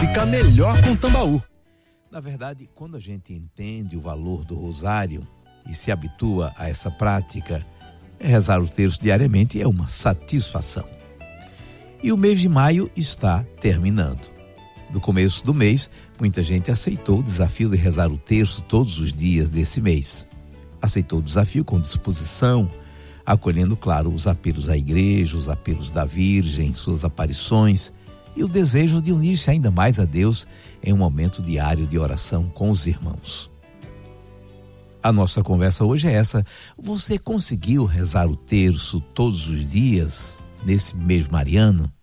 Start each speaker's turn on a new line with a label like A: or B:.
A: fica melhor com Tambaú.
B: Na verdade, quando a gente entende o valor do rosário e se habitua a essa prática, rezar o terço diariamente é uma satisfação. E o mês de maio está terminando. No começo do mês, muita gente aceitou o desafio de rezar o terço todos os dias desse mês. Aceitou o desafio com disposição, acolhendo, claro, os apelos à igreja, os apelos da Virgem, suas aparições e o desejo de unir-se ainda mais a Deus em um momento diário de oração com os irmãos. A nossa conversa hoje é essa. Você conseguiu rezar o terço todos os dias nesse mês mariano?